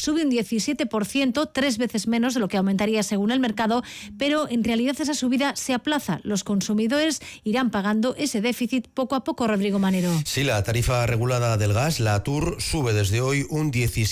sube un 17%, 3 veces menos de lo que aumentaría según el mercado, pero en realidad esa subida se aplaza. Los consumidores irán pagando ese déficit poco a poco, Rodrigo Manero. Sí, la tarifa regulada del gas, la TUR, sube desde hoy un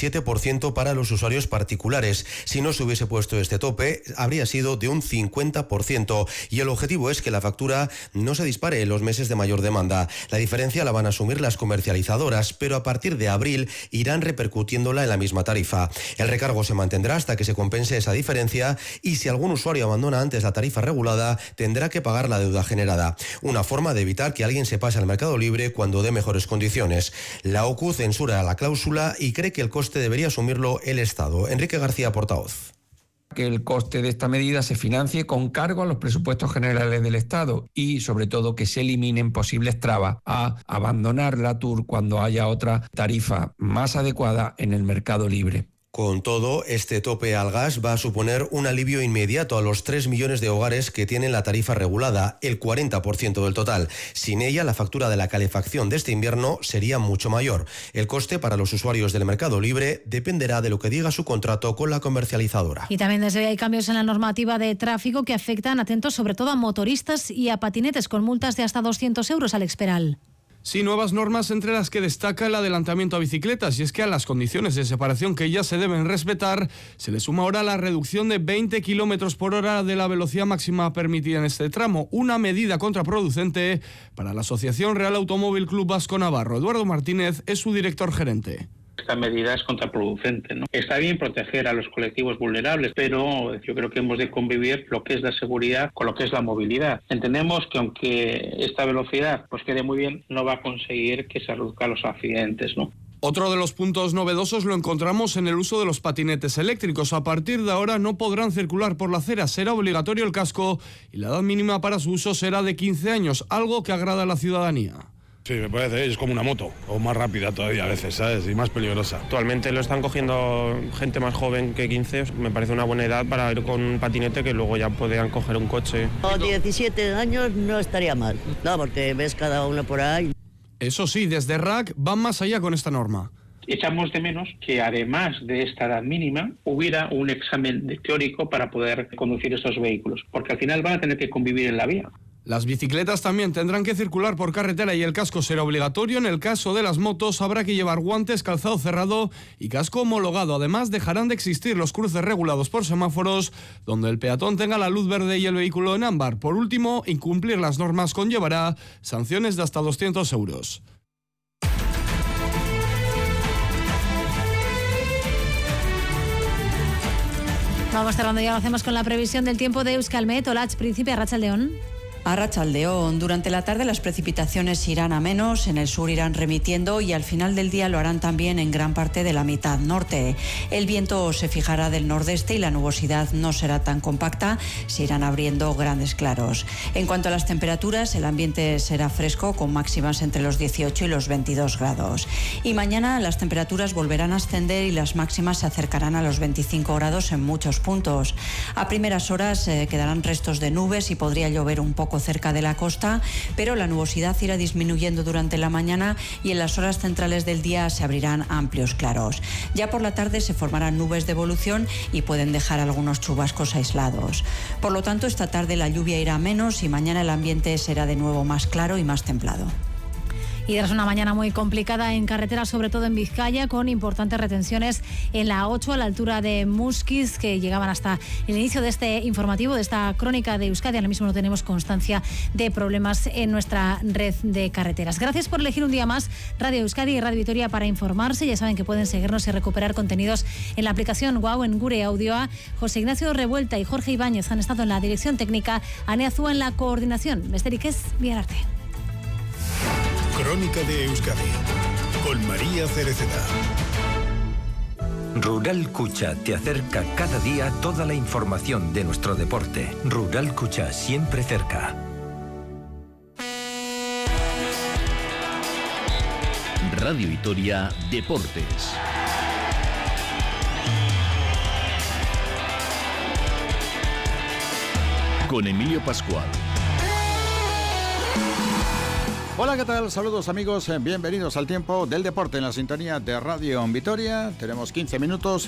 17% para los usuarios particulares. Si no se hubiese puesto este tope, habría sido de un 50%. Y el objetivo es que la factura no se dispare en los meses de mayor demanda. La diferencia la van a asumir las comercializadoras, pero a partir de abril irán repercutiéndola en la misma tarifa. El recargo se mantendrá hasta que se compense esa diferencia y si algún usuario abandona antes la tarifa regulada, tendrá que pagar la deuda generada. Una forma de evitar que alguien se pase al mercado libre cuando dé mejores condiciones. La OCU censura la cláusula y cree que el coste debería asumirlo el Estado. Enrique García, portavoz. Que el coste de esta medida se financie con cargo a los presupuestos generales del Estado y, sobre todo, que se eliminen posibles trabas a abandonar la TUR cuando haya otra tarifa más adecuada en el mercado libre. Con todo, este tope al gas va a suponer un alivio inmediato a los 3 millones de hogares que tienen la tarifa regulada, el 40% del total. Sin ella, la factura de la calefacción de este invierno sería mucho mayor. El coste para los usuarios del mercado libre dependerá de lo que diga su contrato con la comercializadora. Y también desde hoy hay cambios en la normativa de tráfico que afectan, atentos, sobre todo a motoristas y a patinetes con multas de hasta 200 euros, Alex Peral. Sí, nuevas normas entre las que destaca el adelantamiento a bicicletas, y es que a las condiciones de separación que ya se deben respetar se le suma ahora la reducción de 20 km por hora de la velocidad máxima permitida en este tramo, una medida contraproducente para la Asociación Real Automóvil Club Vasco Navarro. Eduardo Martínez es su director gerente. Esta medida es contraproducente, ¿no? Está bien proteger a los colectivos vulnerables, pero yo creo que hemos de convivir lo que es la seguridad con lo que es la movilidad. Entendemos que aunque esta velocidad pues quede muy bien, no va a conseguir que se reduzcan los accidentes, ¿no? Otro de los puntos novedosos lo encontramos en el uso de los patinetes eléctricos. A partir de ahora no podrán circular por la acera, será obligatorio el casco y la edad mínima para su uso será de 15 años, algo que agrada a la ciudadanía. Sí, me parece, es como una moto, o más rápida todavía a veces, ¿sabes? Y más peligrosa. Actualmente lo están cogiendo gente más joven que 15, me parece una buena edad para ir con un patinete que luego ya podrían coger un coche. A 17 años no estaría mal, no, porque ves cada uno por ahí. Eso sí, desde RAC van más allá con esta norma. Echamos de menos que además de esta edad mínima hubiera un examen teórico para poder conducir estos vehículos, porque al final van a tener que convivir en la vía. Las bicicletas también tendrán que circular por carretera y el casco será obligatorio. En el caso de las motos habrá que llevar guantes, calzado cerrado y casco homologado. Además, dejarán de existir los cruces regulados por semáforos, donde el peatón tenga la luz verde y el vehículo en ámbar. Por último, incumplir las normas conllevará sanciones de hasta 200 euros. Vamos cerrando, ya lo hacemos con la previsión del tiempo de Euskalmet. Olach, Príncipe, Arratsaldeon. Arratsaldeon. Durante la tarde las precipitaciones irán a menos, en el sur irán remitiendo y al final del día lo harán también en gran parte de la mitad norte. El viento se fijará del nordeste y la nubosidad no será tan compacta, se irán abriendo grandes claros. En cuanto a las temperaturas, el ambiente será fresco con máximas entre los 18 y los 22 grados. Y mañana las temperaturas volverán a ascender y las máximas se acercarán a los 25 grados en muchos puntos. A primeras horas quedarán restos de nubes y podría llover un poco cerca de la costa, pero la nubosidad irá disminuyendo durante la mañana y en las horas centrales del día se abrirán amplios claros. Ya por la tarde se formarán nubes de evolución y pueden dejar algunos chubascos aislados. Por lo tanto, esta tarde la lluvia irá a menos y mañana el ambiente será de nuevo más claro y más templado. Y tras una mañana muy complicada en carretera, sobre todo en Vizcaya, con importantes retenciones en la A8 a la altura de Muskiz, que llegaban hasta el inicio de este informativo, de esta crónica de Euskadi. Ahora mismo no tenemos constancia de problemas en nuestra red de carreteras. Gracias por elegir un día más Radio Euskadi y Radio Vitoria para informarse. Ya saben que pueden seguirnos y recuperar contenidos en la aplicación Guau, en Gure Audioa. José Ignacio Revuelta y Jorge Ibáñez han estado en la dirección técnica, Ane Azúa en la coordinación. Besterik ez, bihar arte. Crónica de Euskadi con María Cereceda. Rural Kucha te acerca cada día toda la información de nuestro deporte. Rural Kucha, siempre cerca. Radio Vitoria Deportes. Con Emilio Pascual. Hola, ¿qué tal? Saludos amigos, bienvenidos al tiempo del deporte en la sintonía de Radio Vitoria. Tenemos 15 minutos